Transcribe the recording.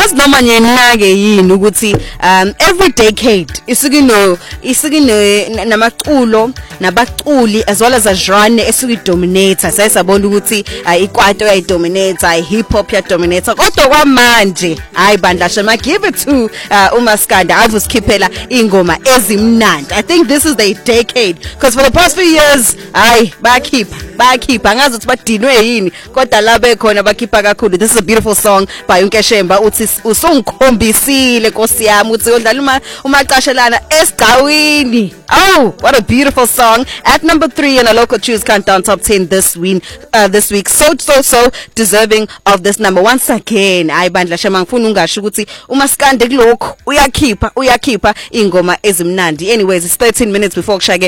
yazi noma nyenake yini ukuthi every decade isikino namaculo nabaculi as well as a genre esukidominate sayisabona ukuthi ikwaito yayidominate hip hop yadominate kodwa kwamanje hayi bandla shema give it to uMaskandi avusikhiphela ingoma ezimnandi. I think this is the decade because for the past few years hayi bayakhipha angazi ukuthi badinwe yini kodwa la bekhona bakhipha kakhulu. This is a beautiful song by uNkeshemba uthi usungikhombisile Nkosi yami uthi udlala umaqashelana esigcawini. Oh, what a beautiful song. At number 3 in a local choose countdown top 10 this week. So deserving of this number once again. Hayi bandla shema ngifuna ungasho ukuthi uMaskandi kulokho uyakhipha ingoma ezimnandi. Anyways, it's 13 minutes before kushake